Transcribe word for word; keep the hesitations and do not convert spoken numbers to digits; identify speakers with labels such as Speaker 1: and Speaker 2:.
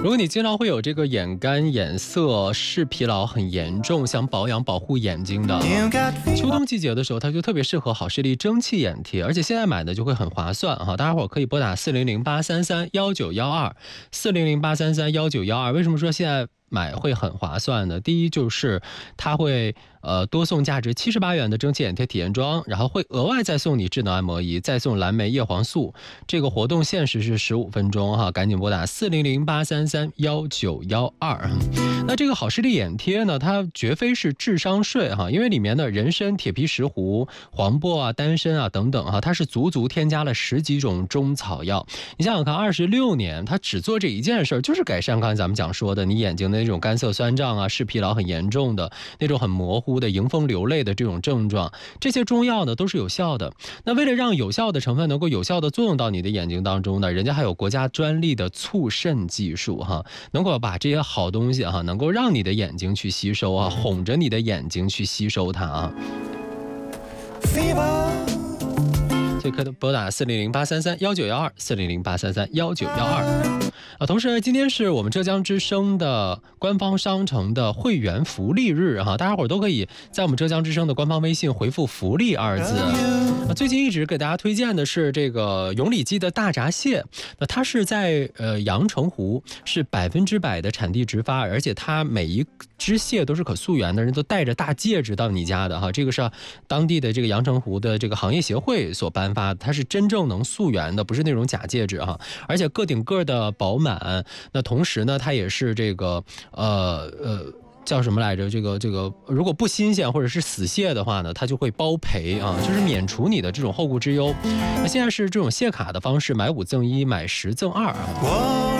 Speaker 1: 如果你经常会有这个眼干、眼涩、视疲劳很严重，想保养保护眼睛的，秋冬季节的时候它就特别适合好视力蒸汽眼贴，而且现在买的就会很划算哈。大家伙可以拨打四零零八三三幺九幺二四零零八三三幺九幺二。为什么说现在买会很划算呢？第一就是它会呃多送价值七十八元的蒸汽眼贴体验装，然后会额外再送你智能按摩仪，再送蓝莓叶黄素。这个活动限时是十五分钟哈，赶紧拨打四零零八三三幺九幺二。那这个好视力眼贴呢，它绝非是智商税哈，因为里面的人参、铁皮石斛、黄柏啊、丹参啊等等哈，它是足足添加了十几种中草药。你想想看，二十六年它只做这一件事，就是改善刚才咱们讲说的你眼睛的那种干涩酸胀啊、视疲劳很严重的那种很模糊的迎风流泪的这种症状，这些中药呢都是有效的。那为了让有效的成分能够有效的作用到你的眼睛当中呢，人家还有国家专利的促渗技术哈，能够把这些好东西哈，能够让你的眼睛去吸收啊，哄着你的眼睛去吸收它啊。所以可以拨打四零零八三三幺九幺二四零零八三三幺九幺二啊。同时，今天是我们浙江之声的官方商城的会员福利日哈，大家伙都可以在我们浙江之声的官方微信回复"福利"二字。啊，最近一直给大家推荐的是这个永里基的大闸蟹，那它是在呃阳澄湖，是百分之百的产地直发，而且它每一只蟹都是可溯源的，人都带着大戒指到你家的哈，这个是当地的这个阳澄湖的这个行业协会所颁发的，它是真正能溯源的，不是那种假戒指哈，而且个顶个的饱满。那同时呢，它也是这个呃呃。叫什么来着？这个这个，如果不新鲜或者是死蟹的话呢，它就会包赔啊，就是免除你的这种后顾之忧。那现在是这种蟹卡的方式，买五赠一，买十赠二啊。